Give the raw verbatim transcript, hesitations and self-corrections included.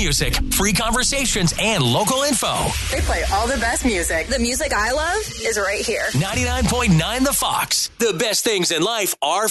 music, free conversations, and local info. They play all the best music. The music I love is right here. ninety-nine point nine The Fox. The best things in life are